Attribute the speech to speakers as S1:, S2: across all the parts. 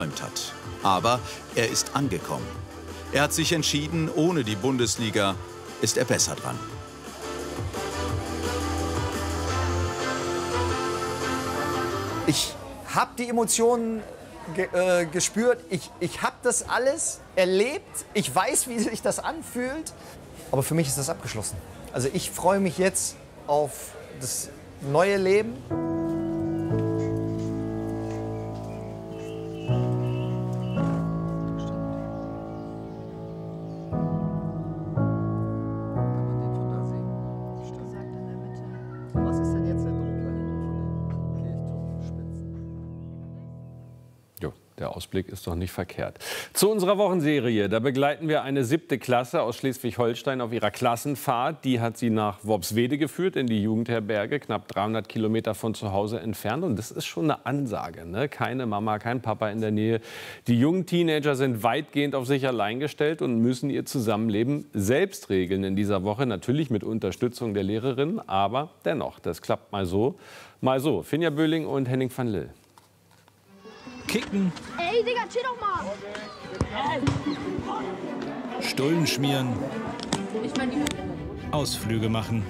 S1: hat. Aber er ist angekommen. Er hat sich entschieden, ohne die Bundesliga ist er besser dran.
S2: Ich habe die Emotionen gespürt. Ich habe das alles erlebt. Ich weiß, wie sich das anfühlt. Aber für mich ist das abgeschlossen. Also ich freue mich jetzt auf das neue Leben. Was ist denn jetzt der Druck von den Kirchturmspitzen?
S3: Jo, der Ausblick ist doch nicht verkehrt. Zu unserer Wochenserie. Da begleiten wir eine 7. Klasse aus Schleswig-Holstein auf ihrer Klassenfahrt. Die hat sie nach Worpswede geführt, in die Jugendherberge, knapp 300 Kilometer von zu Hause entfernt. Und das ist schon eine Ansage, ne? Keine Mama, kein Papa in der Nähe. Die jungen Teenager sind weitgehend auf sich allein gestellt und müssen ihr Zusammenleben selbst regeln in dieser Woche. Natürlich mit Unterstützung der Lehrerin, aber dennoch, das klappt mal so, mal so. Finja Böhling und Henning van Lill.
S4: Kicken.
S5: Ey, Digga, chill doch mal.
S4: Stullen schmieren. Ausflüge machen.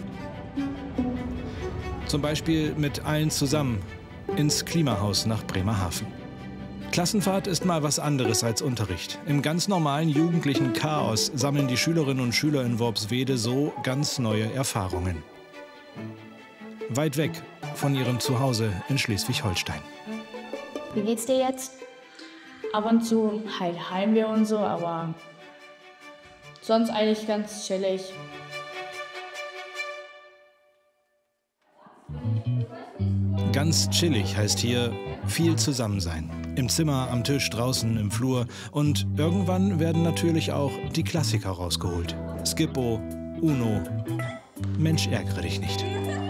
S4: Zum Beispiel mit allen zusammen ins Klimahaus nach Bremerhaven. Klassenfahrt ist mal was anderes als Unterricht. Im ganz normalen jugendlichen Chaos sammeln die Schülerinnen und Schüler in Worpswede so ganz neue Erfahrungen. Weit weg von ihrem Zuhause in Schleswig-Holstein.
S6: Wie geht's dir jetzt? Ab und zu halt Heimweh und so, aber sonst eigentlich ganz chillig.
S4: Ganz chillig heißt hier viel zusammen sein. Im Zimmer, am Tisch, draußen, im Flur. Und irgendwann werden natürlich auch die Klassiker rausgeholt. Skippo, Uno, Mensch, ärgere dich nicht.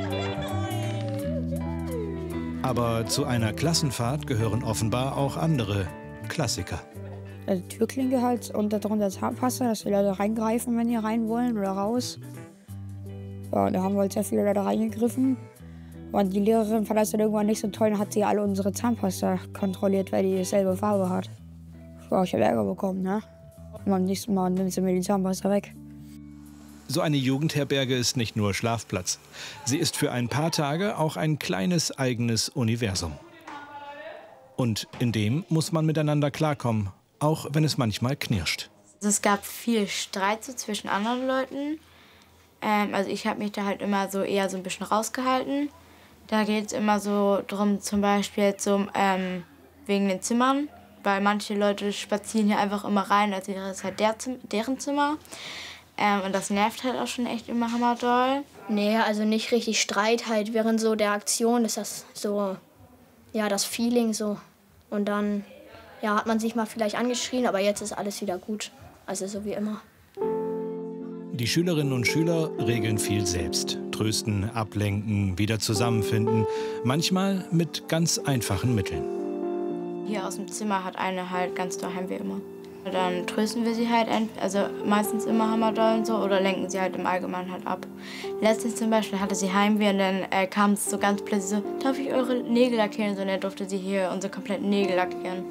S4: Aber zu einer Klassenfahrt gehören offenbar auch andere Klassiker.
S7: Also Türklinke halt und darunter Zahnpasta, dass die Leute reingreifen, wenn die rein wollen oder raus. Ja, da haben halt sehr viele Leute reingegriffen. Und die Lehrerin fand das dann irgendwann nicht so toll und hat sie alle unsere Zahnpasta kontrolliert, weil die dieselbe Farbe hat. Ja, ich habe Ärger bekommen, ne? Und beim nächsten Mal nimmt sie mir die Zahnpasta weg.
S4: So eine Jugendherberge ist nicht nur Schlafplatz. Sie ist für ein paar Tage auch ein kleines eigenes Universum. Und in dem muss man miteinander klarkommen, auch wenn es manchmal knirscht.
S6: Es gab viel Streit so zwischen anderen Leuten. Also ich habe mich da halt immer so eher so ein bisschen rausgehalten. Da geht es immer so drum, zum Beispiel jetzt so, wegen den Zimmern. Weil manche Leute spazieren hier einfach immer rein, als wäre es halt deren Zimmer. Und das nervt halt auch schon echt immer hammerdoll.
S5: Nee, also nicht richtig Streit, halt während so der Aktion ist das so, ja, das Feeling so. Und dann, ja, hat man sich mal vielleicht angeschrien, aber jetzt ist alles wieder gut. Also so wie immer.
S4: Die Schülerinnen und Schüler regeln viel selbst. Trösten, ablenken, wieder zusammenfinden. Manchmal mit ganz einfachen Mitteln.
S6: Hier aus dem Zimmer hat eine halt ganz doll Heimweh immer. Dann trösten wir sie halt, also meistens immer hammerdoll und so, oder lenken sie halt im Allgemeinen halt ab. Letztens zum Beispiel hatte sie Heimweh und dann kam es so ganz plötzlich so, darf ich eure Nägel lackieren? So, und dann durfte sie hier unsere kompletten Nägel lackieren.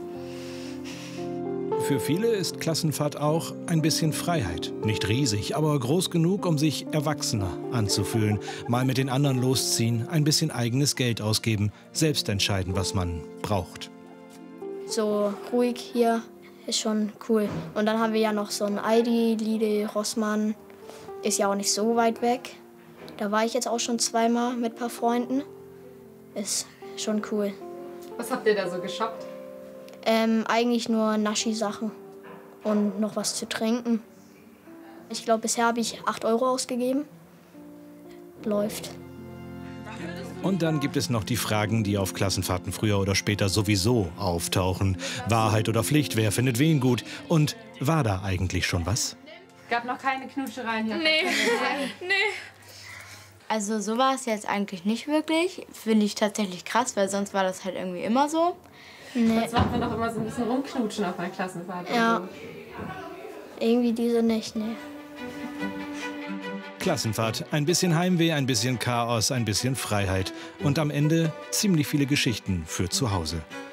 S4: Für viele ist Klassenfahrt auch ein bisschen Freiheit. Nicht riesig, aber groß genug, um sich erwachsener anzufühlen. Mal mit den anderen losziehen, ein bisschen eigenes Geld ausgeben, selbst entscheiden, was man braucht.
S5: So ruhig hier. Ist schon cool. Und dann haben wir ja noch so ein Aldi, Lidl, Rossmann. Ist ja auch nicht so weit weg. Da war ich jetzt auch schon zweimal mit ein paar Freunden. Ist schon cool.
S8: Was habt ihr da so geshoppt?
S5: Eigentlich nur Naschi-Sachen und noch was zu trinken. Ich glaube, bisher habe ich 8 € ausgegeben. Läuft.
S4: Und dann gibt es noch die Fragen, die auf Klassenfahrten früher oder später sowieso auftauchen. Wahrheit oder Pflicht, wer findet wen gut? Und war da eigentlich schon was?
S8: Gab noch keine Knutschereien hier?
S6: Nee. Also so war es jetzt eigentlich nicht wirklich. Finde ich tatsächlich krass, weil sonst war das halt irgendwie immer so.
S8: Nee. Sonst macht man doch immer so ein bisschen rumknutschen auf einer Klassenfahrt.
S5: Ja. Irgendwie diese nicht, nee.
S4: Klassenfahrt. Ein bisschen Heimweh, ein bisschen Chaos, ein bisschen Freiheit. Und am Ende ziemlich viele Geschichten für zu Hause.